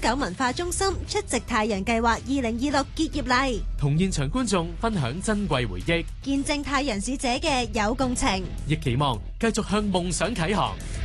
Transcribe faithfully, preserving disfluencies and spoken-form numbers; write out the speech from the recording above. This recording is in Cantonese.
九文化中心出席太陽計劃二零二六結業禮， 同現場觀眾分享珍貴回憶， 見證太陽使者嘅有共情， 亦期望繼續向夢想啟航。